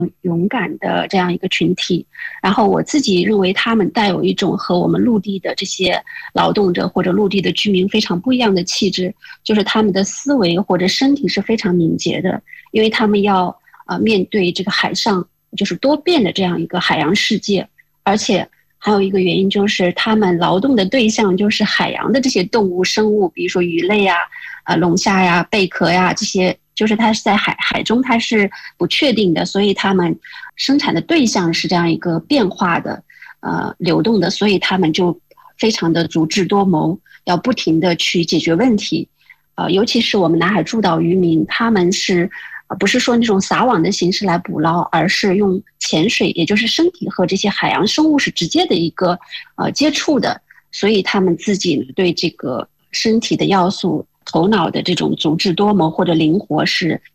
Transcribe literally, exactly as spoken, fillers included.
勇敢的这样一个群体。然后我自己认为他们带有一种和我们陆地的这些劳动者或者陆地的居民非常不一样的气质，就是他们的思维或者身体是非常敏捷的，因为他们要呃面对这个海上就是多变的这样一个海洋世界。而且还有一个原因就是他们劳动的对象就是海洋的这些动物生物，比如说鱼类呀、啊、龙虾呀、贝壳呀，这些就是它是在海海中它是不确定的，所以他们生产的对象是这样一个变化的呃流动的，所以他们就非常的足智多谋，要不停的去解决问题。呃，尤其是我们南海诸岛渔民，他们是不是说那种撒网的形式来捕捞，而是用潜水，也就是身体和这些海洋生物是直接的一个呃接触的，所以他们自己对这个身体的要素、头脑的这种足智多谋或者灵活是